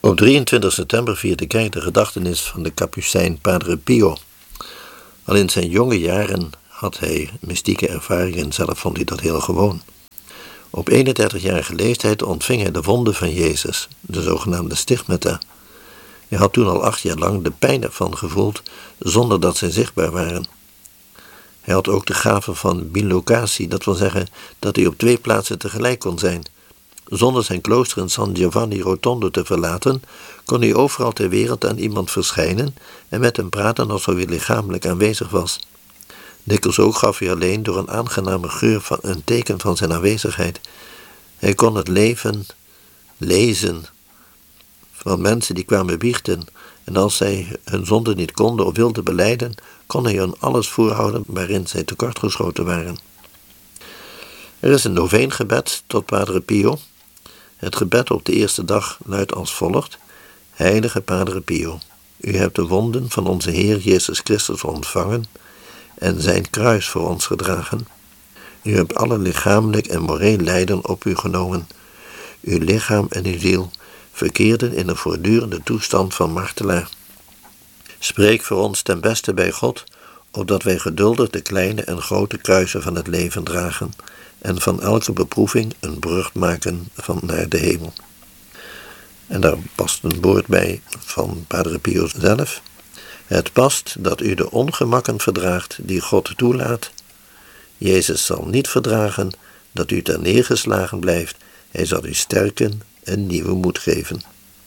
Op 23 september viert de kerk de gedachtenis van de Capucijn Padre Pio. Al in zijn jonge jaren had hij mystieke ervaringen, zelf vond hij dat heel gewoon. Op 31-jarige leeftijd ontving hij de wonden van Jezus, de zogenaamde stigmata. Hij had toen al 8 jaar lang de pijn ervan gevoeld, zonder dat zij zichtbaar waren. Hij had ook de gave van bilocatie, dat wil zeggen dat hij op 2 plaatsen tegelijk kon zijn. Zonder zijn klooster in San Giovanni Rotondo te verlaten, kon hij overal ter wereld aan iemand verschijnen en met hem praten alsof hij lichamelijk aanwezig was. Dikwijls ook gaf hij alleen door een aangename geur een teken van zijn aanwezigheid. Hij kon het leven lezen van mensen die kwamen biechten, en als zij hun zonde niet konden of wilden belijden, kon hij hun alles voorhouden waarin zij tekortgeschoten waren. Er is een noveengebed tot Padre Pio. Het gebed op de eerste dag luidt als volgt: Heilige Padre Pio, u hebt de wonden van onze Heer Jezus Christus ontvangen en zijn kruis voor ons gedragen. U hebt alle lichamelijk en moreel lijden op u genomen. Uw lichaam en uw ziel verkeerden in een voortdurende toestand van martelaar. Spreek voor ons ten beste bij God, opdat wij geduldig de kleine en grote kruisen van het leven dragen en van elke beproeving een brug maken van naar de hemel. En daar past een woord bij van Padre Pio zelf. Het past dat u de ongemakken verdraagt die God toelaat. Jezus zal niet verdragen dat u ter neergeslagen blijft. Hij zal u sterken en nieuwe moed geven.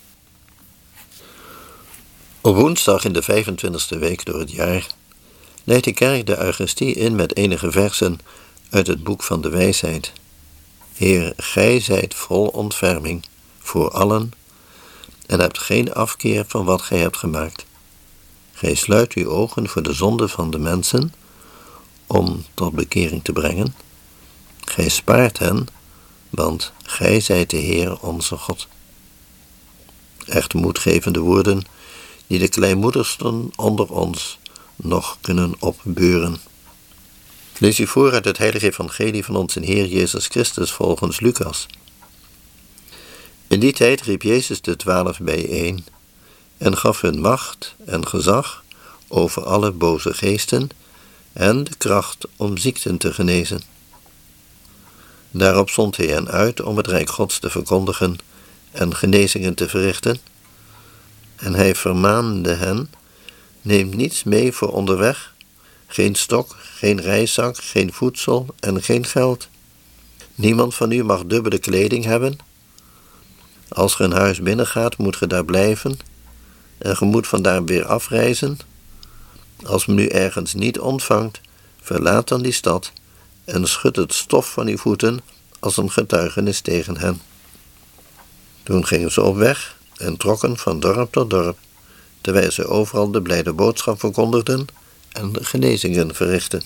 Op woensdag in de 25e week door het jaar leidt de kerk de Eucharistie in met enige versen uit het boek van de wijsheid. Heer, gij zijt vol ontferming voor allen en hebt geen afkeer van wat gij hebt gemaakt. Gij sluit uw ogen voor de zonde van de mensen om tot bekering te brengen. Gij spaart hen, want gij zijt de Heer onze God. Echt moedgevende woorden die de kleinmoedigsten onder ons nog kunnen opbeuren. Lees u voor uit het heilige evangelie van onze Heer Jezus Christus volgens Lucas. In die tijd riep Jezus de 12 bijeen en gaf hun macht en gezag over alle boze geesten en de kracht om ziekten te genezen. Daarop zond hij hen uit om het rijk Gods te verkondigen en genezingen te verrichten. En hij vermaande hen: neem niets mee voor onderweg, geen stok, geen reiszak, geen voedsel en geen geld. Niemand van u mag dubbele kleding hebben. Als ge een huis binnengaat, moet ge daar blijven en ge moet vandaar weer afreizen. Als men u ergens niet ontvangt, verlaat dan die stad en schud het stof van uw voeten als een getuigenis tegen hen. Toen gingen ze op weg en trokken van dorp tot dorp, terwijl ze overal de blijde boodschap verkondigden en de genezingen verrichten.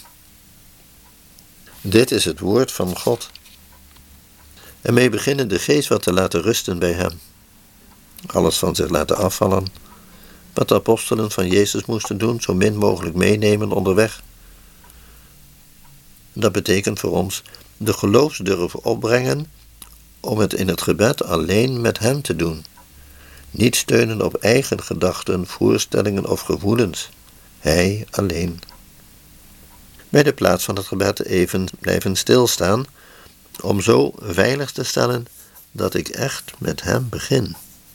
Dit is het woord van God. Ermee beginnen de geest wat te laten rusten bij hem. Alles van zich laten afvallen. Wat de apostelen van Jezus moesten doen, zo min mogelijk meenemen onderweg. Dat betekent voor ons de geloofsdurf opbrengen om het in het gebed alleen met hem te doen. Niet steunen op eigen gedachten, voorstellingen of gevoelens. Hij alleen. Bij de plaats van het gebed even blijven stilstaan, om zo veilig te stellen dat ik echt met hem begin.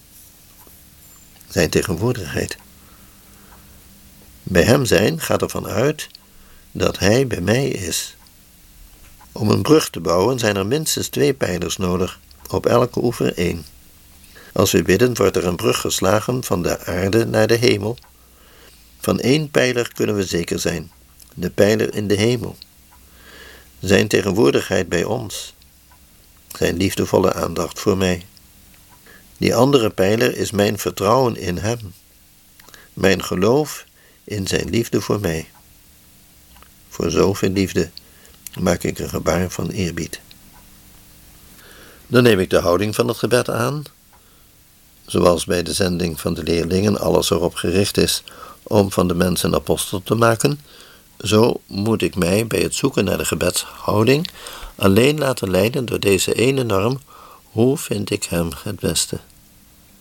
Zijn tegenwoordigheid. Bij hem zijn gaat ervan uit dat hij bij mij is. Om een brug te bouwen zijn er minstens 2 pijlers nodig, op elke oever 1. Als we bidden wordt er een brug geslagen van de aarde naar de hemel. Van 1 pijler kunnen we zeker zijn, de pijler in de hemel. Zijn tegenwoordigheid bij ons. Zijn liefdevolle aandacht voor mij. Die andere pijler is mijn vertrouwen in hem. Mijn geloof in zijn liefde voor mij. Voor zoveel liefde maak ik een gebaar van eerbied. Dan neem ik de houding van het gebed aan. Zoals bij de zending van de leerlingen alles erop gericht is om van de mensen een apostel te maken, zo moet ik mij bij het zoeken naar de gebedshouding alleen laten leiden door deze ene norm: hoe vind ik hem het beste?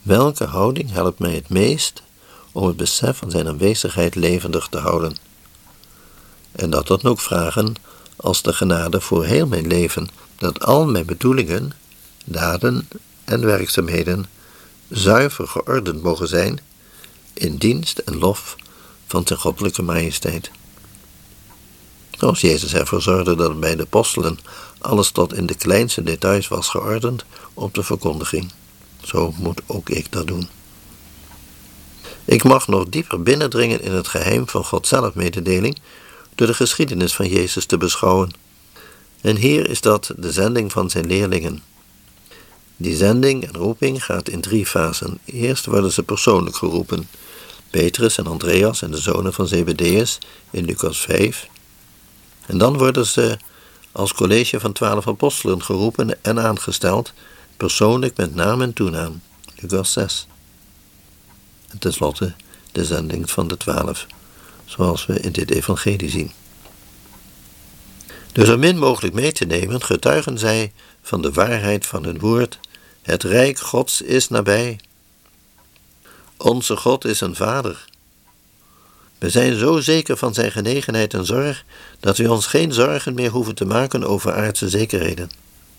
Welke houding helpt mij het meest om het besef van zijn aanwezigheid levendig te houden? En dat dan ook vragen als de genade voor heel mijn leven, dat al mijn bedoelingen, daden en werkzaamheden zuiver geordend mogen zijn in dienst en lof van zijn goddelijke majesteit. Zoals Jezus ervoor zorgde dat bij de apostelen alles tot in de kleinste details was geordend op de verkondiging. Zo moet ook ik dat doen. Ik mag nog dieper binnendringen in het geheim van Gods zelfmededeling door de geschiedenis van Jezus te beschouwen. En hier is dat de zending van zijn leerlingen. Die zending en roeping gaat in 3 fasen. Eerst worden ze persoonlijk geroepen. Petrus en Andreas en de zonen van Zebedeus in Lucas 5. En dan worden ze als college van 12 apostelen geroepen en aangesteld, persoonlijk met naam en toenaam. Lucas 6. En tenslotte de zending van de 12, zoals we in dit evangelie zien. Door zo min mogelijk mee te nemen, getuigen zij van de waarheid van hun woord. Het rijk Gods is nabij. Onze God is een vader. We zijn zo zeker van zijn genegenheid en zorg, dat we ons geen zorgen meer hoeven te maken over aardse zekerheden.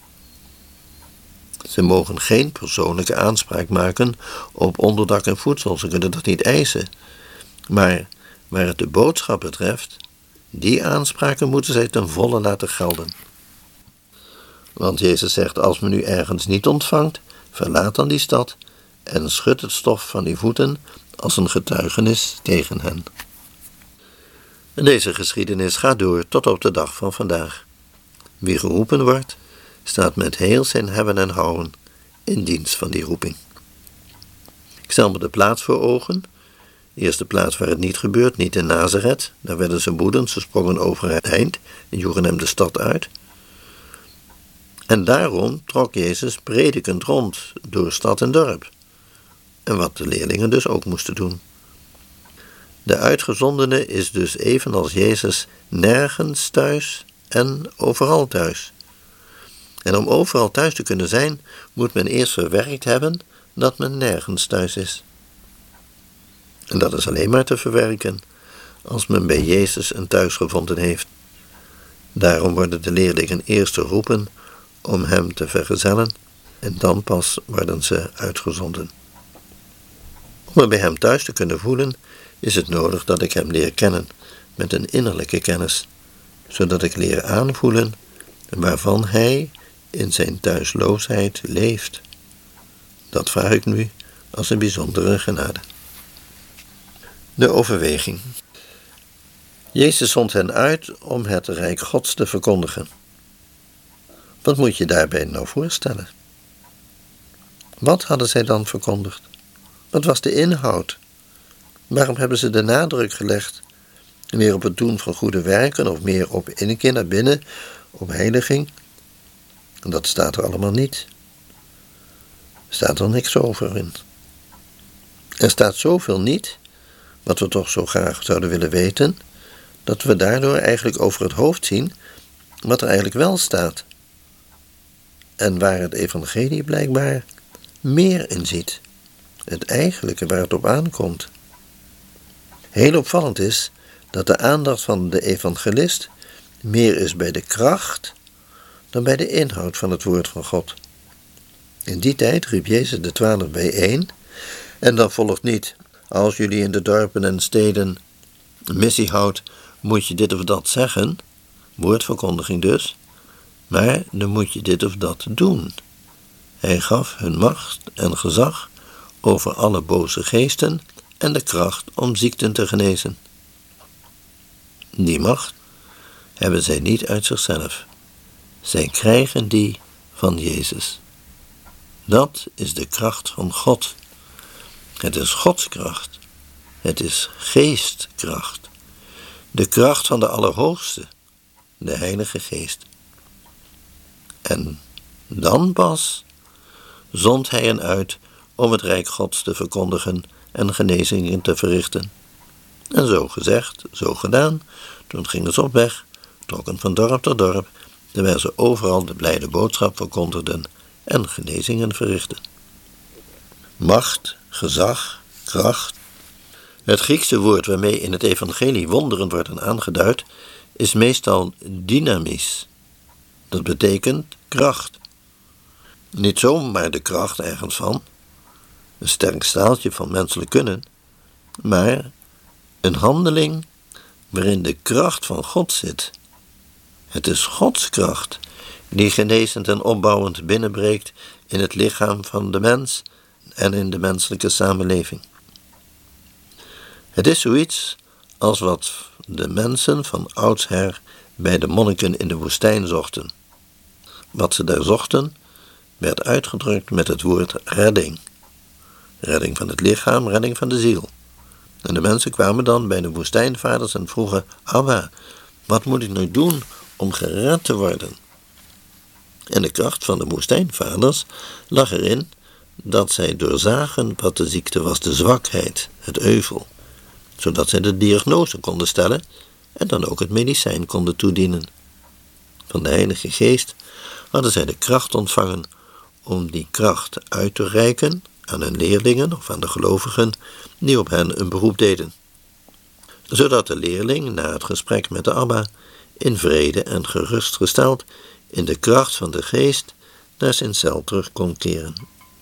Ze mogen geen persoonlijke aanspraak maken op onderdak en voedsel, ze kunnen dat niet eisen. Maar waar het de boodschap betreft, die aanspraken moeten zij ten volle laten gelden. Want Jezus zegt, als men u ergens niet ontvangt, verlaat dan die stad en schud het stof van uw voeten als een getuigenis tegen hen. En deze geschiedenis gaat door tot op de dag van vandaag. Wie geroepen wordt, staat met heel zijn hebben en houden in dienst van die roeping. Ik stel me de plaats voor ogen. Eerst de plaats waar het niet gebeurt, niet in Nazareth. Daar werden ze woedend, ze sprongen over het eind en joegen hem de stad uit. En daarom trok Jezus predikend rond door stad en dorp. En wat de leerlingen dus ook moesten doen. De uitgezondene is dus evenals Jezus nergens thuis en overal thuis. En om overal thuis te kunnen zijn, moet men eerst verwerkt hebben dat men nergens thuis is. En dat is alleen maar te verwerken als men bij Jezus een thuis gevonden heeft. Daarom worden de leerlingen eerst geroepen om hem te vergezellen en dan pas worden ze uitgezonden. Om me bij hem thuis te kunnen voelen, is het nodig dat ik hem leer kennen met een innerlijke kennis, zodat ik leer aanvoelen waarvan hij in zijn thuisloosheid leeft. Dat vraag ik nu als een bijzondere genade. De overweging. Jezus zond hen uit om het rijk Gods te verkondigen. Wat moet je daarbij nou voorstellen? Wat hadden zij dan verkondigd? Wat was de inhoud? Waarom hebben ze de nadruk gelegd? Meer op het doen van goede werken of meer op inkeer naar binnen, op heiliging? Dat staat er allemaal niet. Er staat er niks over in. Er staat zoveel niet, wat we toch zo graag zouden willen weten, dat we daardoor eigenlijk over het hoofd zien wat er eigenlijk wel staat. En waar het evangelie blijkbaar meer in ziet. Het eigenlijke waar het op aankomt. Heel opvallend is dat de aandacht van de evangelist meer is bij de kracht dan bij de inhoud van het woord van God. In die tijd riep Jezus de 12 bijeen en dan volgt niet, als jullie in de dorpen en steden missie houdt, moet je dit of dat zeggen, woordverkondiging dus, maar dan moet je dit of dat doen. Hij gaf hun macht en gezag over alle boze geesten en de kracht om ziekten te genezen. Die macht hebben zij niet uit zichzelf. Zij krijgen die van Jezus. Dat is de kracht van God. Het is Gods kracht. Het is geestkracht. De kracht van de Allerhoogste, de Heilige Geest. En dan pas zond hij hen uit om het rijk Gods te verkondigen en genezingen te verrichten. En zo gezegd, zo gedaan, toen gingen ze op weg, trokken van dorp tot dorp, terwijl ze overal de blijde boodschap verkondigden en genezingen verrichten. macht, gezag, kracht. Het Griekse woord waarmee in het evangelie wonderen worden aangeduid, is meestal dynamis. Dat betekent kracht. Niet zomaar de kracht ergens van, een sterk staaltje van menselijk kunnen, maar een handeling waarin de kracht van God zit. Het is Gods kracht die genezend en opbouwend binnenbreekt in het lichaam van de mens en in de menselijke samenleving. Het is zoiets als wat de mensen van oudsher bij de monniken in de woestijn zochten. Wat ze daar zochten, werd uitgedrukt met het woord redding. Redding van het lichaam, redding van de ziel. En de mensen kwamen dan bij de woestijnvaders en vroegen: Abba, wat moet ik nu doen om gered te worden? En de kracht van de woestijnvaders lag erin dat zij doorzagen wat de ziekte was, de zwakheid, het euvel, zodat zij de diagnose konden stellen en dan ook het medicijn konden toedienen. Van de Heilige Geest hadden zij de kracht ontvangen om die kracht uit te reiken aan hun leerlingen of aan de gelovigen die op hen een beroep deden. Zodat de leerling na het gesprek met de Abba in vrede en gerustgesteld in de kracht van de Geest naar zijn cel terug kon keren.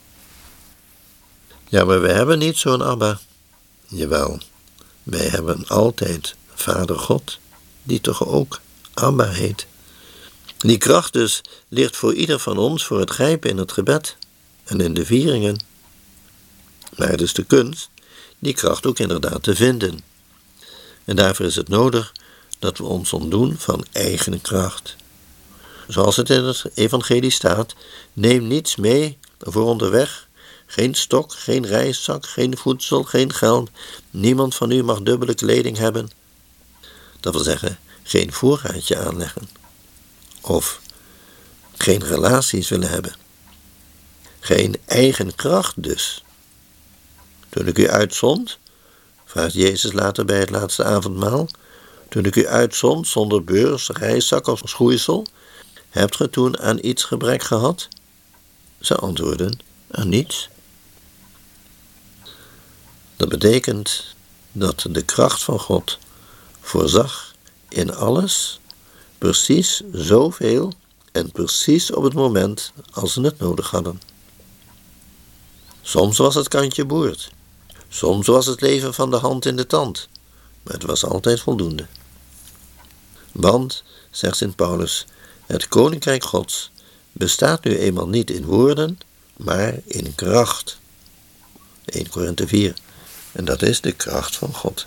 Ja, maar wij hebben niet zo'n Abba. Jawel, wij hebben altijd Vader God, die toch ook Abba heet. Die kracht dus ligt voor ieder van ons voor het grijpen in het gebed en in de vieringen. Maar het is de kunst die kracht ook inderdaad te vinden. En daarvoor is het nodig dat we ons ontdoen van eigen kracht. Zoals het in het evangelie staat: neem niets mee voor onderweg, geen stok, geen reiszak, geen voedsel, geen geld. Niemand van u mag dubbele kleding hebben. Dat wil zeggen, geen voorraadje aanleggen. Of geen relaties willen hebben. Geen eigen kracht dus. Toen ik u uitzond, vraagt Jezus later bij het laatste avondmaal, toen ik u uitzond zonder beurs, reiszak of schoeisel, hebt ge toen aan iets gebrek gehad? Ze antwoorden: aan niets. Dat betekent dat de kracht van God voorzag in alles, precies zoveel en precies op het moment als ze het nodig hadden. Soms was het kantje boord, soms was het leven van de hand in de tand, maar het was altijd voldoende. Want, zegt Sint Paulus, het koninkrijk Gods bestaat nu eenmaal niet in woorden, maar in kracht. 1 Korinthe 4. En dat is de kracht van God.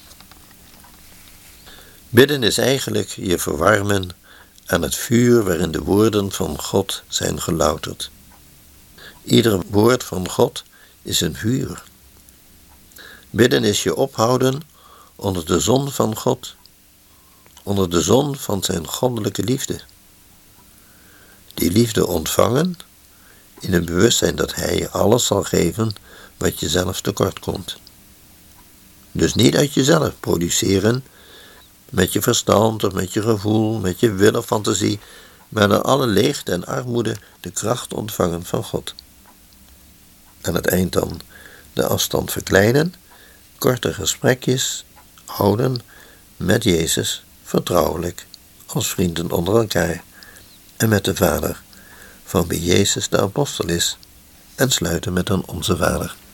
Bidden is eigenlijk je verwarmen aan het vuur waarin de woorden van God zijn gelouterd. Ieder woord van God is een vuur. Bidden is je ophouden onder de zon van God, onder de zon van zijn goddelijke liefde. Die liefde ontvangen in het bewustzijn dat hij je alles zal geven wat je zelf tekort komt. Dus niet uit jezelf produceren, met je verstand of met je gevoel, met je wil of fantasie, maar naar alle leegte en armoede de kracht ontvangen van God. Aan het eind dan de afstand verkleinen, korte gesprekjes houden met Jezus, vertrouwelijk, als vrienden onder elkaar, en met de Vader, van wie Jezus de apostel is, en sluiten met een Onze Vader.